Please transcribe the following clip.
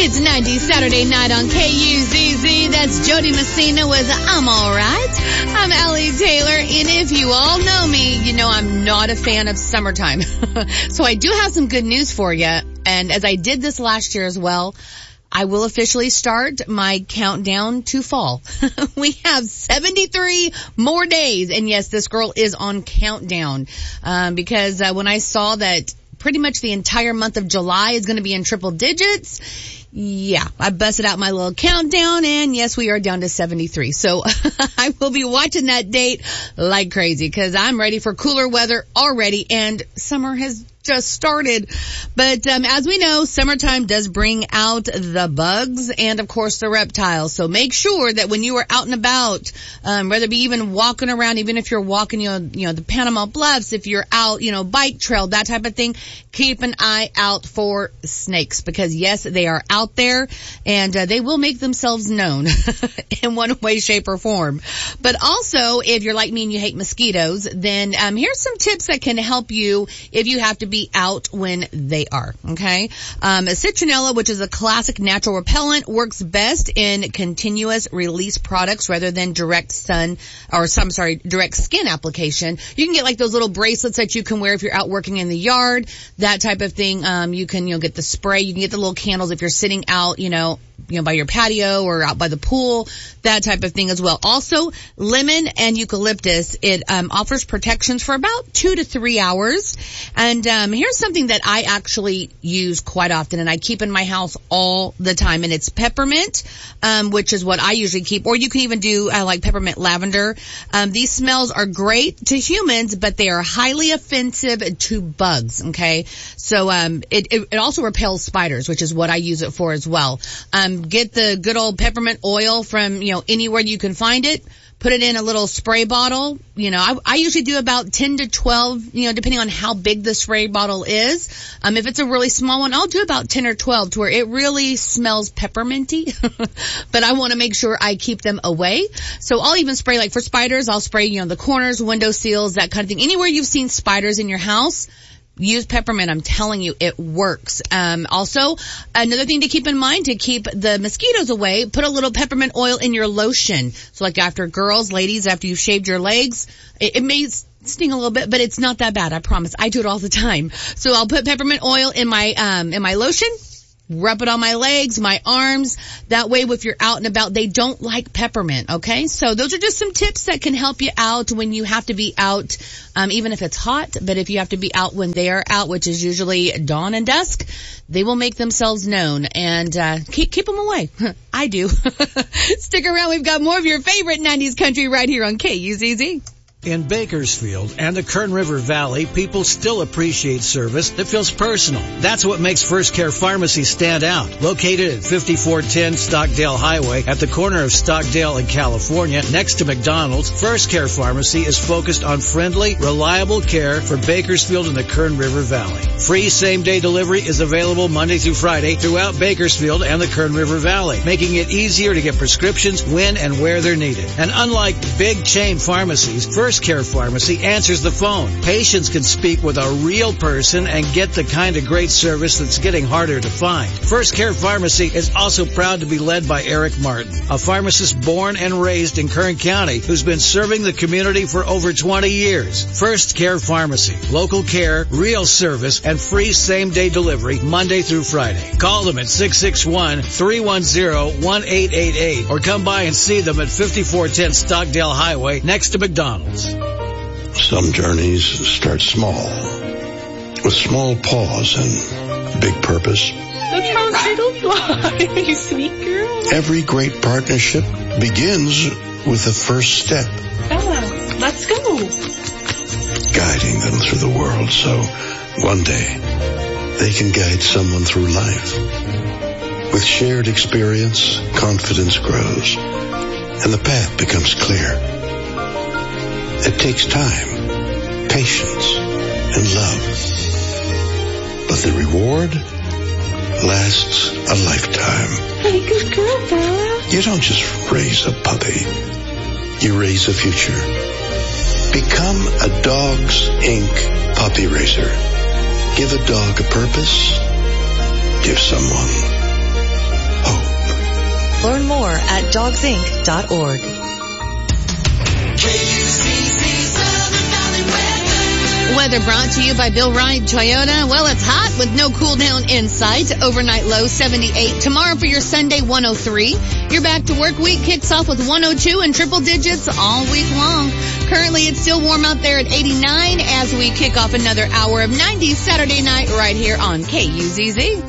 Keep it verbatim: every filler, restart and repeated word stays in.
It's nineties Saturday night on K U Z Z. That's Jody Messina with I'm Alright. I'm Allie Taylor, and if you all know me, you know I'm not a fan of summertime. So I do have some good news for you, and as I did this last year as well, I will officially start my countdown to fall. We have seventy-three more days, and yes, this girl is on countdown, um, because uh, when I saw that pretty much the entire month of July is going to be in triple digits, yeah, I busted out my little countdown, and yes, we are down to seventy-three. So I will be watching that date like crazy because I'm ready for cooler weather already, and summer has just started. But um, as we know, summertime does bring out the bugs and, of course, the reptiles. So make sure that when you are out and about, um, whether it be even walking around, even if you're walking, you know, you know, the Panama Bluffs, if you're out, you know, bike trail, that type of thing, keep an eye out for snakes because, yes, they are out there and uh, they will make themselves known in one way, shape, or form. But also, if you're like me and you hate mosquitoes, then um, here's some tips that can help you if you have to be out when they are, okay? Um, citronella, which is a classic natural repellent, works best in continuous release products rather than direct sun, or some, sorry, direct skin application. You can get like those little bracelets that you can wear if you're out working in the yard, that type of thing. Um, you can, you know, get the spray. You can get the little candles if you're sitting out, you know, you know, by your patio or out by the pool, that type of thing as well. Also, lemon and eucalyptus, it um, offers protections for about two to three hours. And um, here's something that I actually use quite often, and I keep in my house all the time, and it's peppermint, um, which is what I usually keep. Or you can even do uh, like peppermint lavender. Um, these smells are great to humans, but they are highly offensive to bugs. Okay, so um, it, it it also repels spiders, which is what I use it for as well. Um, get the good old peppermint oil from, you know, anywhere you can find it. Put it in a little spray bottle. You know, I, I usually do about ten to twelve, you know, depending on how big the spray bottle is. Um, if it's a really small one, I'll do about ten or twelve to where it really smells pepperminty. But I want to make sure I keep them away. So I'll even spray, like for spiders, I'll spray, you know, the corners, window seals, that kind of thing. Anywhere you've seen spiders in your house, use peppermint. I'm telling you, it works. Um, also, another thing to keep in mind to keep the mosquitoes away, put a little peppermint oil in your lotion. So like after girls, ladies, after you've shaved your legs, it, it may sting a little bit, but it's not that bad. I promise. I do it all the time. So I'll put peppermint oil in my, um, in my lotion. Rub it on my legs, my arms. That way, if you're out and about, they don't like peppermint, okay? So those are just some tips that can help you out when you have to be out, um, even if it's hot. But if you have to be out when they are out, which is usually dawn and dusk, they will make themselves known. And uh keep keep them away. I do. Stick around. We've got more of your favorite nineties country right here on K U Z Z. In Bakersfield and the Kern River Valley, people still appreciate service that feels personal. That's what makes First Care Pharmacy stand out. Located at fifty-four ten Stockdale Highway at the corner of Stockdale and California, next to McDonald's, First Care Pharmacy is focused on friendly, reliable care for Bakersfield and the Kern River Valley. Free same-day delivery is available Monday through Friday throughout Bakersfield and the Kern River Valley, making it easier to get prescriptions when and where they're needed. And unlike big chain pharmacies, First Care Pharmacy answers the phone. Patients can speak with a real person and get the kind of great service that's getting harder to find. First Care Pharmacy is also proud to be led by Eric Martin, a pharmacist born and raised in Kern County who's been serving the community for over twenty years. First Care Pharmacy, local care, real service, and free same-day delivery Monday through Friday. Call them at six six one, three one zero, one eight eight eight or come by and see them at fifty-four ten Stockdale Highway next to McDonald's. Some journeys start small, with small paws and big purpose. Look how turtles fly, you sweet girl. Every great partnership begins with the first step. Bella, let's go. Guiding them through the world so one day they can guide someone through life. With shared experience, confidence grows, and the path becomes clear. It takes time, patience, and love. But the reward lasts a lifetime. Hey, good girl, Bella. You don't just raise a puppy. You raise a future. Become a Dogs Incorporated puppy raiser. Give a dog a purpose. Give someone Learn more at dogs inc dot org. Weather brought to you by Bill Wright Toyota. Well, it's hot with no cool down in sight. Overnight low seventy-eight. Tomorrow for your Sunday one oh three. Your back to work week kicks off with one oh two and triple digits all week long. Currently it's still warm out there at eighty-nine as we kick off another hour of nineties Saturday night right here on K U Z Z.